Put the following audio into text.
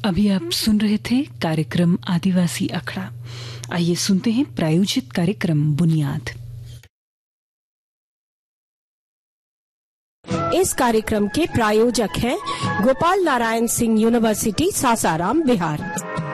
अभी आप सुन रहे थे कार्यक्रम आदिवासी अखड़ा। आइए सुनते हैं प्रायोजित कार्यक्रम बुनियाद। इस कार्यक्रम के प्रायोजक हैं गोपाल नारायण सिंह यूनिवर्सिटी सासाराम, बिहार।